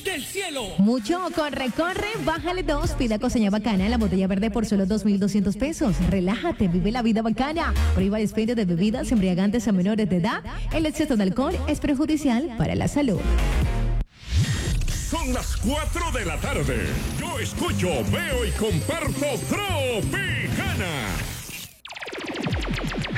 del cielo. Mucho, corre, bájale 2, pida coseña bacana en la botella verde por solo 2,200 pesos. Relájate, vive la vida bacana. Prohíba el expendio de bebidas embriagantes a menores de edad. El exceso de alcohol es perjudicial para la salud. Son las 4 de la tarde. Yo escucho, veo y comparto Tropicana.